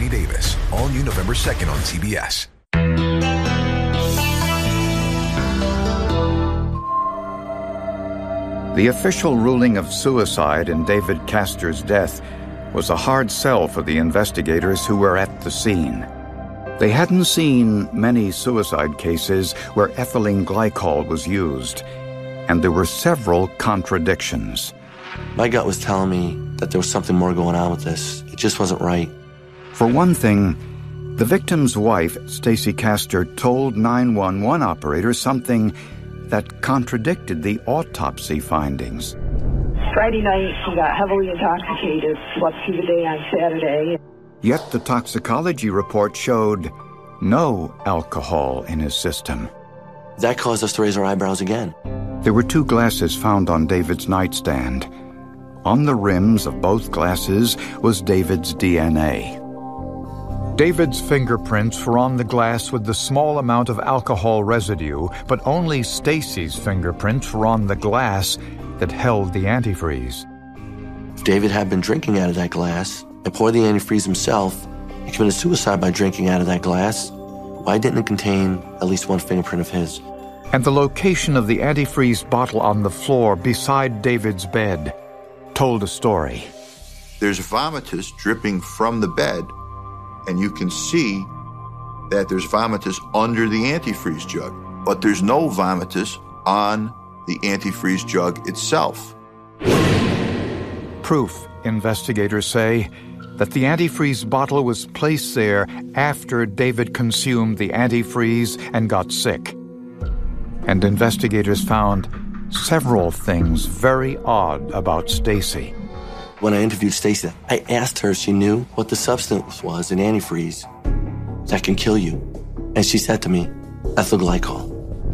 Jenny Davis. All new November 2nd on CBS. The official ruling of suicide in David Castor's death was a hard sell for the investigators who were at the scene. They hadn't seen many suicide cases where ethylene glycol was used, and there were several contradictions. My gut was telling me that there was something more going on with this. It just wasn't right. For one thing, the victim's wife, Stacy Castor, told 911 operators something that contradicted the autopsy findings. Friday night, he got heavily intoxicated, slept through the day on Saturday. Yet the toxicology report showed no alcohol in his system. That caused us to raise our eyebrows again. There were 2 glasses found on David's nightstand. On the rims of both glasses was David's DNA. David's fingerprints were on the glass with the small amount of alcohol residue, but only Stacy's fingerprints were on the glass that held the antifreeze. If David had been drinking out of that glass and poured the antifreeze himself, he committed suicide by drinking out of that glass. Why didn't it contain at least one fingerprint of his? And the location of the antifreeze bottle on the floor beside David's bed told a story. There's vomitus dripping from the bed, and you can see that there's vomitus under the antifreeze jug, but there's no vomitus on the antifreeze jug itself. Proof, investigators say, that the antifreeze bottle was placed there after David consumed the antifreeze and got sick. And investigators found several things very odd about Stacy. When I interviewed Stacy, I asked her if she knew what the substance was in antifreeze that can kill you. And she said to me, ethyl glycol.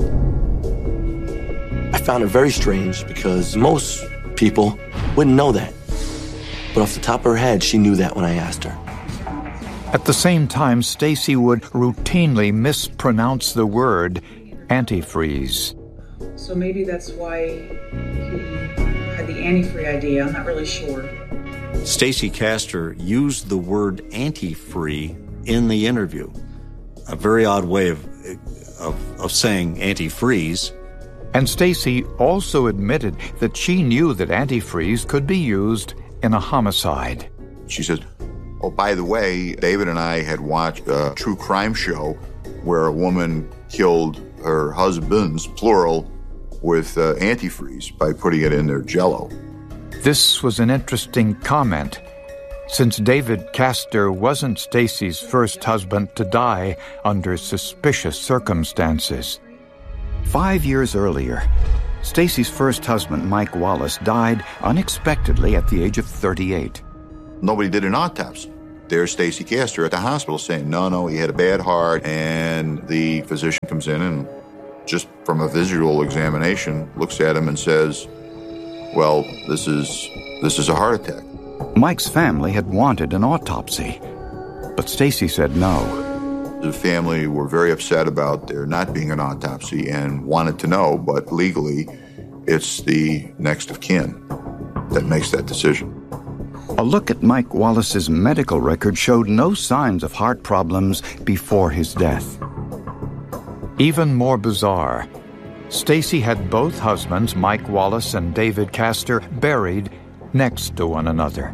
I found it very strange because most people wouldn't know that. But off the top of her head, she knew that when I asked her. At the same time, Stacy would routinely mispronounce the word antifreeze. So maybe that's why he had the antifreeze idea. I'm not really sure. Stacy Castor used the word antifreeze in the interview. A very odd way of saying antifreeze. And Stacy also admitted that she knew that antifreeze could be used in a homicide. She said, oh, by the way, David and I had watched a true crime show where a woman killed her husbands, plural, with antifreeze by putting it in their Jell-O. This was an interesting comment, since David Castor wasn't Stacy's first husband to die under suspicious circumstances. 5 years earlier, Stacy's first husband, Mike Wallace, died unexpectedly at the age of 38. Nobody did an autopsy. There's Stacy Castor at the hospital saying, no, he had a bad heart, and the physician comes in and just from a visual examination looks at him and says, well, this is a heart attack. Mike's family had wanted an autopsy, but Stacy said no. The family were very upset about there not being an autopsy and wanted to know, but legally, it's the next of kin that makes that decision. A look at Mike Wallace's medical record showed no signs of heart problems before his death. Even more bizarre, Stacy had both husbands, Mike Wallace and David Castor, buried next to one another.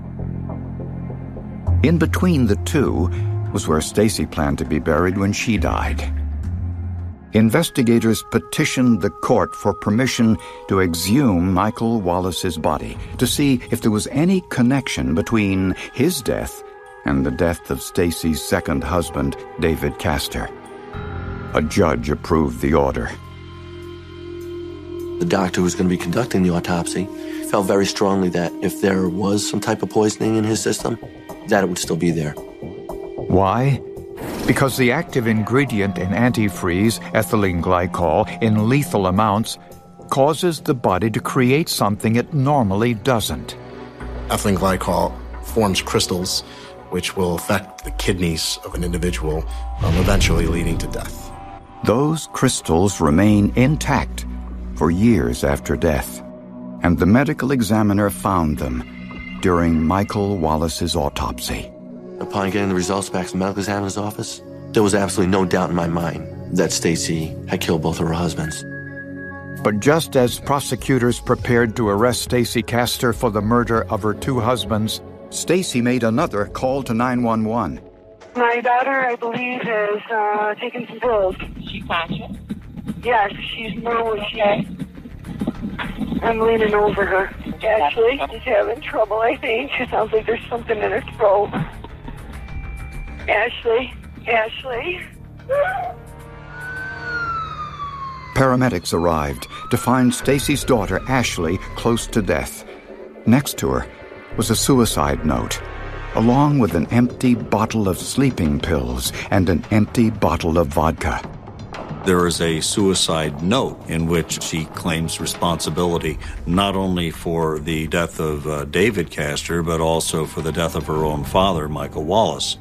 In between the two was where Stacy planned to be buried when she died. Investigators petitioned the court for permission to exhume Michael Wallace's body to see if there was any connection between his death and the death of Stacy's second husband, David Castor. A judge approved the order. The doctor who was going to be conducting the autopsy felt very strongly that if there was some type of poisoning in his system, that it would still be there. Why? Because the active ingredient in antifreeze, ethylene glycol, in lethal amounts, causes the body to create something it normally doesn't. Ethylene glycol forms crystals which will affect the kidneys of an individual, eventually leading to death. Those crystals remain intact for years after death, and the medical examiner found them during Michael Wallace's autopsy. Upon getting the results back from the medical examiner's office, there was absolutely no doubt in my mind that Stacy had killed both of her husbands. But just as prosecutors prepared to arrest Stacy Castor for the murder of her two husbands, Stacy made another call to 911. My daughter, I believe, is taking some pills. Is she conscious? Yes, she's normal. I'm leaning over her. Ashley, she's having trouble, I think. It sounds like there's something in her throat. Ashley. Paramedics arrived to find Stacy's daughter, Ashley, close to death. Next to her was a suicide note, along with an empty bottle of sleeping pills and an empty bottle of vodka. There is a suicide note in which she claims responsibility not only for the death of David Castor, but also for the death of her own father, Michael Wallace.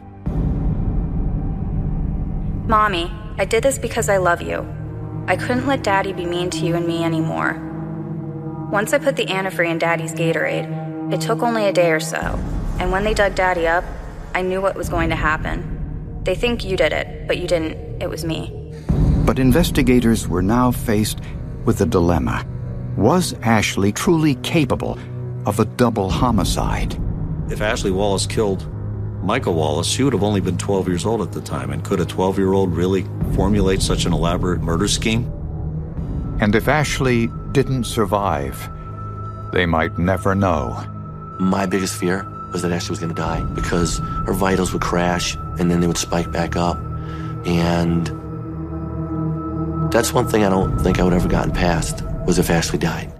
Mommy, I did this because I love you. I couldn't let Daddy be mean to you and me anymore. Once I put the antifreeze in Daddy's Gatorade, it took only a day or so, and when they dug Daddy up, I knew what was going to happen. They think you did it, but you didn't. It was me. But investigators were now faced with a dilemma. Was Ashley truly capable of a double homicide? If Ashley Wallace killed Michael Wallace, she would have only been 12 years old at the time. And could a 12-year-old really formulate such an elaborate murder scheme? And if Ashley didn't survive, they might never know. My biggest fear was that Ashley was going to die because her vitals would crash and then they would spike back up. And that's one thing I don't think I would have ever gotten past, was if Ashley died.